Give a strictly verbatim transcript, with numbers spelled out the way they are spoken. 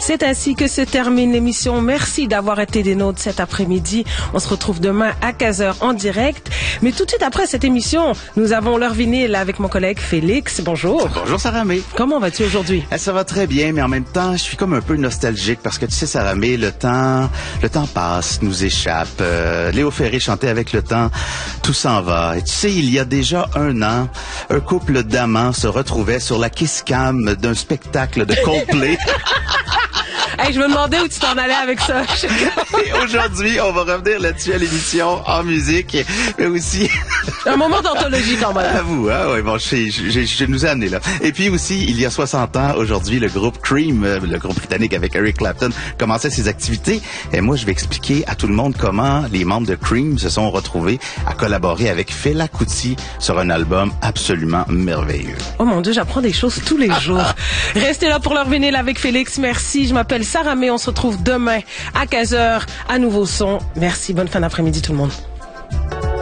C'est ainsi que se termine l'émission. Merci d'avoir été des nôtres cet après-midi. On se retrouve demain à quinze heures en direct. Mais tout de suite après cette émission, nous avons l'heure vinyle avec mon collègue Félix. Bonjour. Bonjour Sarah May. Comment vas-tu aujourd'hui? Eh, ça va très bien, mais en même temps, je suis comme un peu nostalgique parce que tu sais, Sarah May, le temps, le temps passe, nous échappe. Euh, Léo Ferré chantait avec le temps, tout s'en va. Et tu sais, il y a déjà un an, un couple d'amants se retrouvait sur la kiss cam d'un spectacle de Coldplay. Hey, je me demandais où tu t'en allais avec ça. Et aujourd'hui, on va revenir là-dessus à l'émission en musique, mais aussi... Un moment d'anthologie quand même. À vous, hein? Oui, bon, je, je, je, je nous ai amené là. Et puis aussi, il y a soixante ans, aujourd'hui, le groupe Cream, le groupe britannique avec Eric Clapton, commençait ses activités. Et moi, je vais expliquer à tout le monde comment les membres de Cream se sont retrouvés à collaborer avec Fela Kuti sur un album absolument merveilleux. Oh mon Dieu, j'apprends des choses tous les jours. Restez là pour l'heure vinyle avec Félix. Merci. Je m'appelle Sarah May. On se retrouve demain à quinze heures à Nouveau Son. Merci. Bonne fin d'après-midi tout le monde.